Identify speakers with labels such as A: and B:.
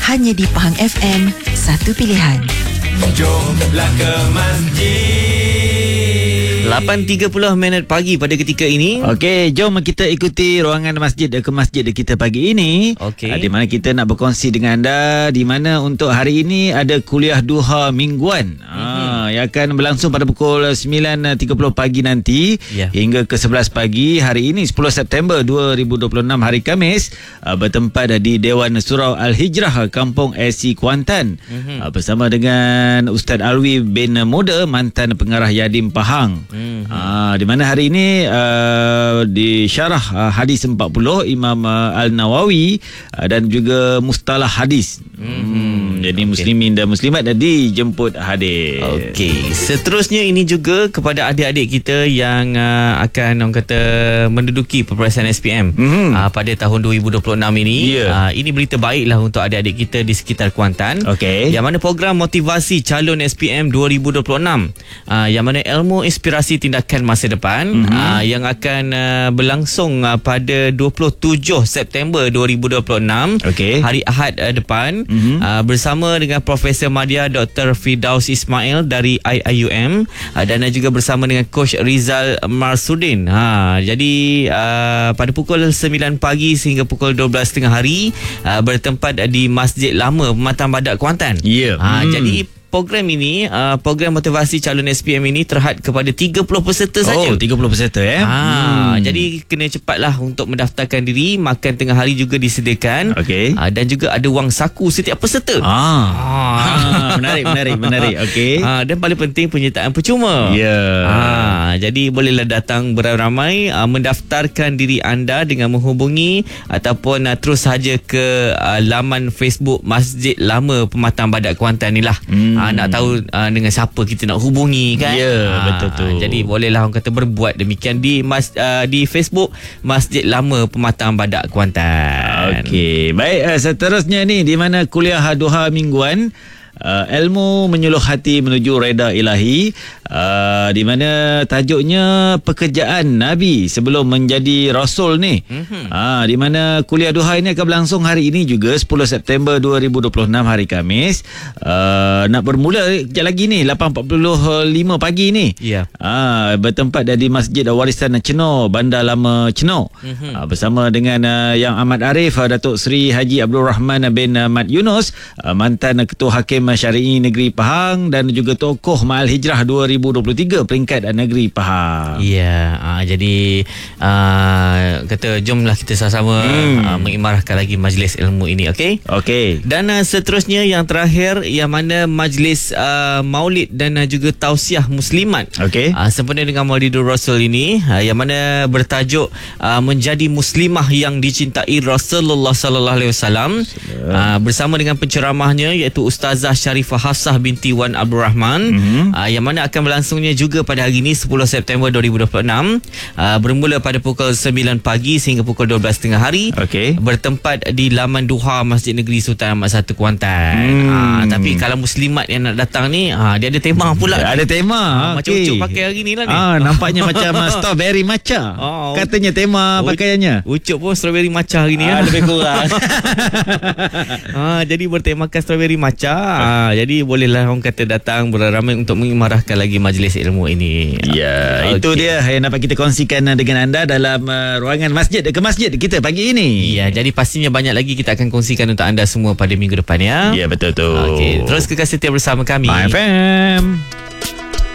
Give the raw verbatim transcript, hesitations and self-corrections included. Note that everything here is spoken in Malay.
A: Hanya di Pahang F M, satu pilihan.
B: Jomlah ke masjid.
C: lapan tiga puluh minit pagi pada ketika ini.
D: Okey, jom kita ikuti ruangan masjid ke masjid kita pagi ini.
C: Okey.
D: Di mana kita nak berkongsi dengan anda di mana untuk hari ini ada kuliah duha mingguan. Mm-hmm. Ha, yang akan berlangsung pada pukul sembilan tiga puluh pagi nanti
C: yeah.
D: hingga ke sebelas pagi hari ini sepuluh September dua ribu dua puluh enam hari Khamis, uh, bertempat di Dewan Surau Al-Hijrah Kampung S C Kuantan, mm-hmm. uh, bersama dengan Ustaz Alwi bin Muda, mantan pengarah Yadim Pahang. Mm-hmm. uh, di mana hari ini uh, di syarah uh, hadis empat puluh Imam uh, Al-Nawawi uh, dan juga mustalah hadis. Mm-hmm. Hmm, jadi okay. muslimin dan muslimat dah dijemput hadir.
C: Okey, seterusnya ini juga kepada adik-adik kita yang uh, akan orang kata menduduki peperiksaan S P M mm-hmm. uh, pada tahun dua ribu dua puluh enam ini. Yeah. Uh, ini berita baiklah untuk adik-adik kita di sekitar Kuantan.
D: Okey.
C: Yang mana program motivasi calon S P M dua ribu dua puluh enam uh, yang mana ilmu inspirasi tindakan masa depan mm-hmm. uh, yang akan uh, berlangsung uh, pada dua puluh tujuh September dua ribu dua puluh enam.
D: Okey.
C: Hari Ahad uh, depan mm-hmm. uh, bersama dengan Profesor Madya Doktor Firdaus Ismail dari I I U M uh, dan juga bersama dengan Coach Rizal Marsudin. Ha, jadi uh, pada pukul sembilan pagi sehingga pukul dua belas tengah hari uh, bertempat di Masjid Lama Pematang Badak Kuantan.
D: Ya. Yeah.
C: Ha,
D: hmm.
C: Jadi program ini, uh, program motivasi calon S P M ini terhad kepada tiga puluh peserta saja.
D: Oh, tiga puluh peserta eh.
C: Ha,
D: hmm.
C: Jadi kena cepatlah untuk mendaftarkan diri. Makan tengah hari juga disediakan.
D: Okey.
C: Uh, dan juga ada wang saku setiap peserta.
D: Ah.
C: Ha.
D: ha. Menarik, menarik, menarik. Okey.
C: Ha, dan paling penting penyertaan percuma.
D: Ya. Yeah.
C: Ha, jadi bolehlah datang beramai-ramai, uh, mendaftarkan diri anda dengan menghubungi ataupun uh, terus saja ke uh, laman Facebook Masjid Lama Pematang Badak Kuantan ni lah. Hmm. Ha, nak tahu uh, dengan siapa kita nak hubungi kan.
D: Ya, yeah,
C: ha,
D: betul tu.
C: Jadi bolehlah orang kata berbuat demikian di mas, uh, di Facebook Masjid Lama Pematang Badak Kuantan.
D: Okey, baik, uh, seterusnya ni di mana kuliah duha mingguan. Uh, ilmu menyuluh hati menuju reda ilahi, uh, di mana tajuknya pekerjaan Nabi sebelum menjadi Rasul ni. Mm-hmm. Uh, di mana kuliah duha ini akan berlangsung hari ini juga sepuluh September dua ribu dua puluh enam hari Khamis. Uh, nak bermula kejap lagi ni lapan empat puluh lima pagi ni.
C: Ya. Yeah.
D: Uh, bertempat di Masjid Warisan Ceno, Bandar Lama Ceno. Mm-hmm. Uh, bersama dengan uh, Yang Amat Arif, uh, Datuk Seri Haji Abdul Rahman bin uh, Mat Yunus, uh, mantan Ketua Hakim Syari'i Negeri Pahang dan juga tokoh Ma'al Hijrah dua ribu dua puluh tiga peringkat Negeri Pahang.
C: Ya, uh, jadi uh, kata jomlah kita sama-sama hmm. uh, mengimarahkan lagi majlis ilmu ini, okey?
D: Okey.
C: Dan uh, seterusnya yang terakhir yang mana majlis uh, Maulid dan uh, juga tausiah muslimat.
D: Okey.
C: Uh, sempena dengan Maulidur Rasul ini uh, yang mana bertajuk uh, menjadi muslimah yang dicintai Rasulullah sallallahu alaihi wasallam, uh, bersama dengan penceramahnya iaitu Ustazah Sharifah Hafsah binti Wan Abdul Rahman, mm-hmm. uh, yang mana akan berlangsungnya juga pada hari ini sepuluh September dua ribu dua puluh enam, uh, bermula pada pukul sembilan pagi sehingga pukul dua belas tengah hari.
D: Okay.
C: Bertempat di Laman Duha Masjid Negeri Sultan Ahmad satu Kuantan.
D: hmm.
C: uh, Tapi kalau muslimat yang nak datang ni, uh, dia ada tema pula.
D: Ada tema.
C: uh, Macam
D: okay.
C: Ucup pakai hari ni lah ni.
D: Ah, nampaknya macam strawberry matcha.
C: Oh,
D: katanya tema pakaiannya.
C: Ucup pun strawberry matcha hari ni.
D: Ah,
C: ya.
D: lebih kurang.
C: uh, jadi bertemakan strawberry matcha. uh, Jadi bolehlah orang kata datang beramai untuk mengimarahkan lagi majlis ilmu ini.
D: Ya,
C: okay.
D: Itu dia yang dapat kita kongsikan dengan anda dalam uh, ruangan masjid ke masjid kita pagi ini.
C: Ya, jadi pastinya banyak lagi kita akan kongsikan untuk anda semua pada minggu depan ya.
D: Ya, betul tu.
C: Okey, terus kekal setia bersama kami
D: Pahang F M.